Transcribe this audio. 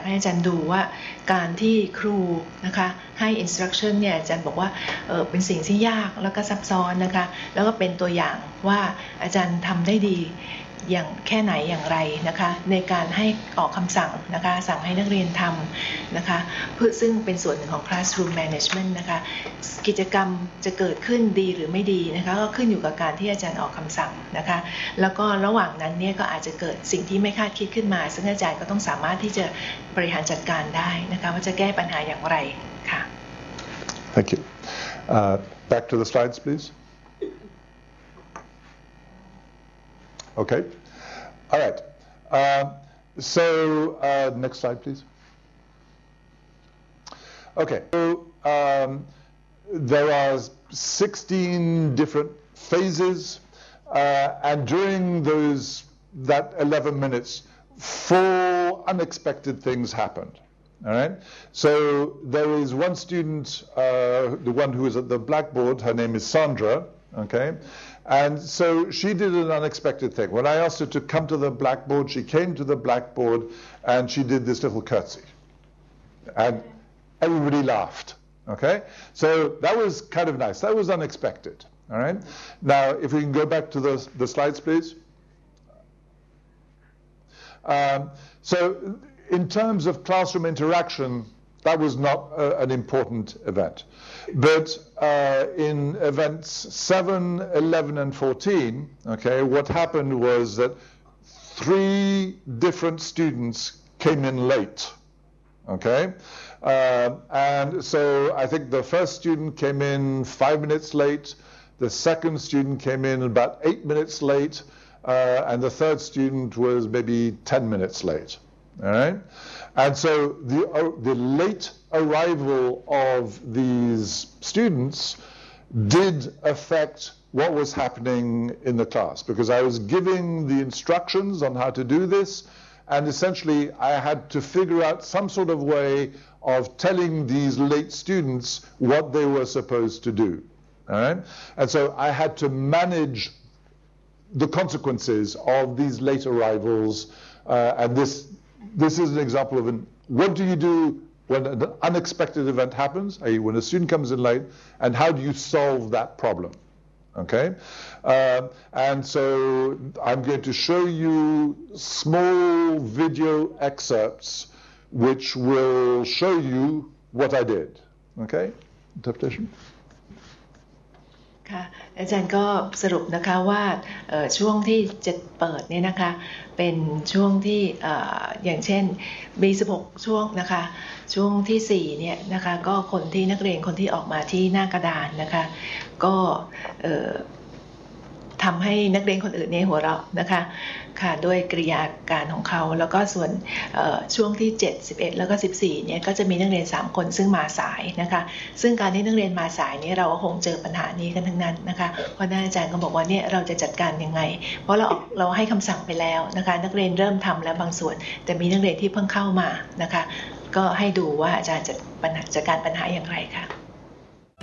ให้อาจารย์ดูว่าการที่ครูนะคะให้ instruction เนี่ยอาจารย์บอกว่าเป็นสิ่งที่ยากแล้วก็ซับซ้อนนะคะแล้วก็เป็นตัวอย่างว่าอาจารย์ทำได้ดีอย่างแค่ไหนอย่างไรนะคะในการให้ออกคำสั่งนะคะสั่งให้นักเรียนทำนะคะเพื่อซึ่งเป็นส่วนหนึ่งของ classroom management นะคะกิจกรรมจะเกิดขึ้นดีหรือไม่ดีนะคะก็ขึ้นอยู่กับการที่อาจารย์ออกคำสั่งนะคะแล้วก็ระหว่างนั้นเนี่ยก็อาจจะเกิดสิ่งที่ไม่คาดคิดขึ้นมาซึ่งอาจารย์ก็ต้องสามารถที่จะบริหารจัดการได้นะคะว่าจะแก้ปัญหาอย่างไรค่ะ Thank you. Back to the slides, please. Okay. All right. Next slide, please. Okay. So there are 16 different phases, and during that 11 minutes, 4 unexpected things happened. All right. So there is one student, the one who is at the blackboard. Her name is Sandra. Okay. And so she did an unexpected thing. When I asked her to come to the blackboard, she came to the blackboard and she did this little curtsy. And everybody laughed. Okay? So that was kind of nice. That was unexpected. All right? Now, if we can go back to the slides, please. So in terms of classroom interaction, that was not an important event. But in events 7, 11, and 14, okay, what happened was that 3 different students came in late, okay? And so I think the first student came in 5 minutes late, the second student came in about 8 minutes late, and the third student was maybe 10 minutes late, all right? And so the late arrival of these students did affect what was happening in the class, because I was giving the instructions on how to do this, and essentially I had to figure out some sort of way of telling these late students what they were supposed to do. All right? And so I had to manage the consequences of these late arrivals, and this is an example of what do you do when an unexpected event happens, i.e. when a student comes in late, and how do you solve that problem, okay? And so I'm going to show you small video excerpts which will show you what I did, okay? Interpretation? ค่ะอาจารย์ก็สรุปนะคะว่าช่วงที่จะเปิดเนี่ยนะคะเป็นช่วงที่อย่างเช่นมี16ช่วงนะคะช่วงที่4เนี่ยนะคะก็คนที่นักเรียนคนที่ออกมาที่หน้ากระดานนะคะก็ทำให้นักเรียนคนอื่นเนี่ยหัวเราะนะคะค่ะด้วยกริยาการของเขาแล้วก็ส่วนช่วงที่7 11แล้วก็14เนี่ยก็จะมีนักเรียน3คนซึ่งมาสายนะคะซึ่งการที่นักเรียนมาสายเนี่ยเราคงเจอปัญหานี้กันทั้งนั้นนะคะเพราะอาจารย์ก็บอกว่าเนี่ยเราจะจัดการยังไงเพราะเราให้คำสั่งไปแล้วนะคะนักเรียนเริ่มทำแล้วบางส่วนแต่มีนักเรียนที่เพิ่งเข้ามานะคะก็ให้ดูว่าอาจารย์จัดการปัญหาอย่างไรค่ะ